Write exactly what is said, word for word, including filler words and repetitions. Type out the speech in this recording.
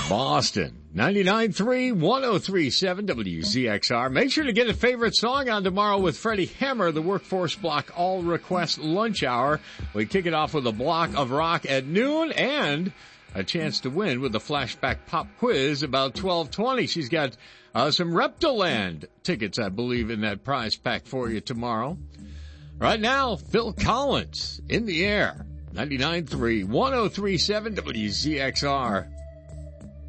Boston. ninety-nine point three, one oh three point seven W Z X R. Make sure to get a favorite song on tomorrow with Freddie Hammer, the Workforce Block All Request Lunch Hour. We kick it off with a block of rock at noon and a chance to win with the flashback pop quiz about twelve twenty. She's got uh, some Reptiland tickets, I believe, in that prize pack for you tomorrow. Right now, Phil Collins in the air. ninety-nine point three, one oh three point seven W Z X R.